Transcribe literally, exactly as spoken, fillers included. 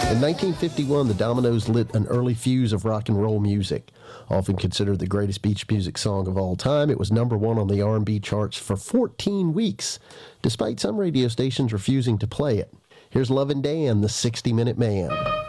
In nineteen fifty-one, the Dominoes lit an early fuse of rock and roll music. Often considered the greatest beach music song of all time, it was number one on the R and B charts for fourteen weeks, despite some radio stations refusing to play it. Here's Lovin' Dan, the sixty-Minute Man.